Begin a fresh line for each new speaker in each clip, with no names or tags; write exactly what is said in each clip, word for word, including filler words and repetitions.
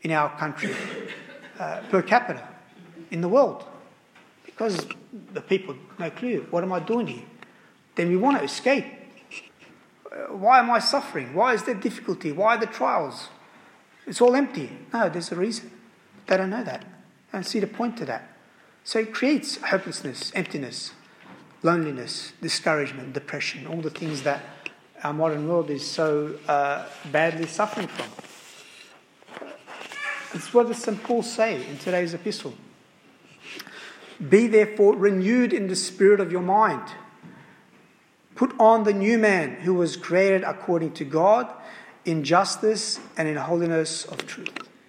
in our country uh, per capita in the world. Because the people, no clue, what am I doing here? Then we want to escape. Uh, why am I suffering? Why is there difficulty? Why are there trials? It's all empty. No, there's a reason. They don't know that. They don't see the point to that. So it creates hopelessness, emptiness, loneliness, discouragement, depression, all the things that our modern world is so uh, badly suffering from. It's what does Saint Paul say in today's epistle. Be therefore renewed in the spirit of your mind. Put on the new man who was created according to God in justice and in holiness of truth.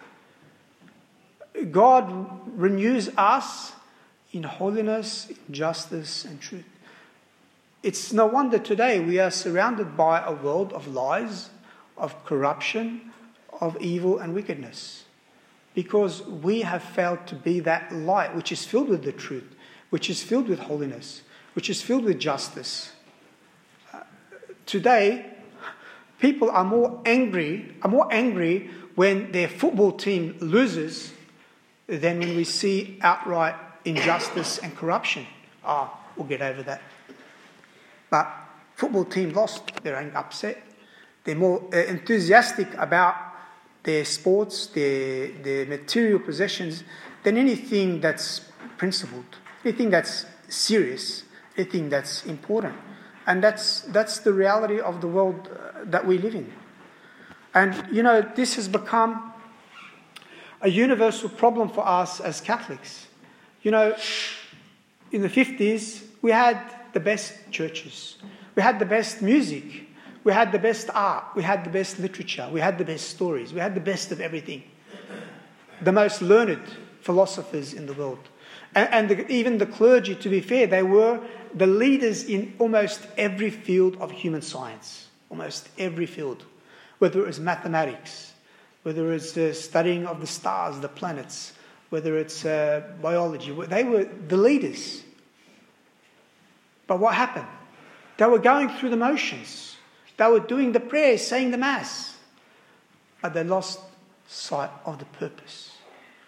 God renews us in holiness, in justice and truth. It's no wonder today we are surrounded by a world of lies, of corruption, of evil and wickedness. Because we have failed to be that light which is filled with the truth, which is filled with holiness, which is filled with justice. Uh, today, people are more angry, are more angry when their football team loses than when we see outright injustice and corruption. Ah, oh, we'll get over that. But football team lost, they're upset. They're more uh, enthusiastic about their sports, their, their material possessions, than anything that's principled, anything that's serious, anything that's important. And that's that's the reality of the world uh, that we live in. And, you know, this has become a universal problem for us as Catholics. You know, in the fifties, we had the best churches. We had the best music. We had the best art. We had the best literature. We had the best stories. We had the best of everything. The most learned philosophers in the world. And, and the, even the clergy, to be fair, they were the leaders in almost every field of human science. Almost every field. Whether it was mathematics, whether it's the studying of the stars, the planets, whether it's uh, biology. They were the leaders. But what happened? They were going through the motions. They were doing the prayers, saying the Mass. But they lost sight of the purpose.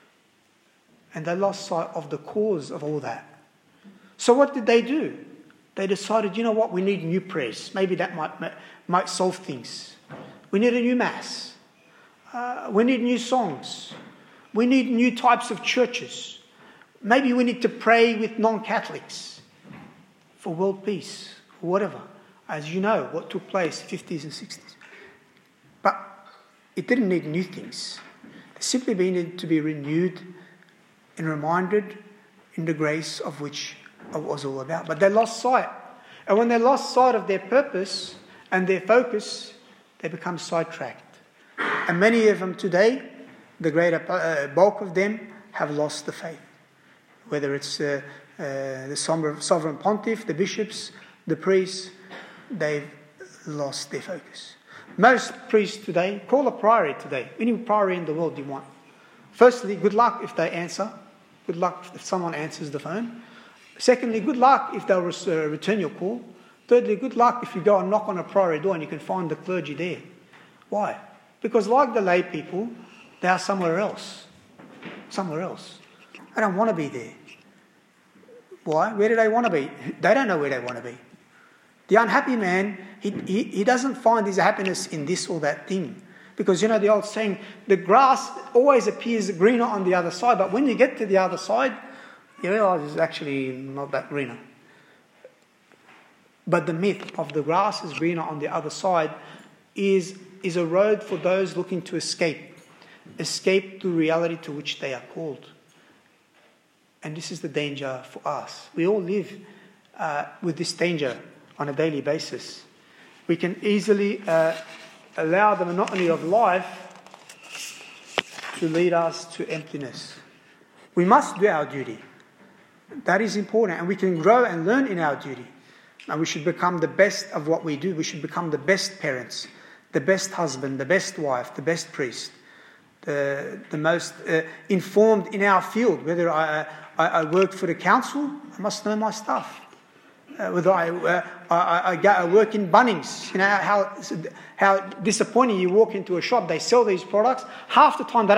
And they lost sight of the cause of all that. So what did they do? They decided, you know what, we need new prayers. Maybe that might, might solve things. We need a new Mass. Uh, we need new songs. We need new types of churches. Maybe we need to pray with non-Catholics for world peace or whatever. As you know, what took place in the fifties and sixties. But it didn't need new things. It simply needed to be renewed and reminded in the grace of which it was all about. But they lost sight. And when they lost sight of their purpose and their focus, they become sidetracked. And many of them today, the greater uh, bulk of them, have lost the faith. Whether it's uh, uh, the sovereign pontiff, the bishops, the priests, they've lost their focus. Most priests today, call a priory today. Any priory in the world you want. Firstly, good luck if they answer. Good luck if someone answers the phone. Secondly, good luck if they'll uh, return your call. Thirdly, good luck if you go and knock on a priory door and you can find the clergy there. Why? Because like the lay people, they are somewhere else. Somewhere else. They don't want to be there. Why? Where do they want to be? They don't know where they want to be. The unhappy man, he, he, he doesn't find his happiness in this or that thing. Because, you know, the old saying, the grass always appears greener on the other side, but when you get to the other side, you realise it's actually not that greener. But the myth of the grass is greener on the other side is, is a road for those looking to escape. Escape the reality to which they are called. And this is the danger for us. We all live uh, with this danger on a daily basis. We can easily uh, allow the monotony of life to lead us to emptiness. We must do our duty. That is important, and we can grow and learn in our duty. And we should become the best of what we do. We should become the best parents, the best husband, the best wife, the best priest, the, the most uh, informed in our field. Whether I, I, I work for the council, I must know my stuff. Uh, whether I, uh, I, I, go, I work in Bunnings, you know how how disappointing you walk into a shop. They sell these products. Half the time they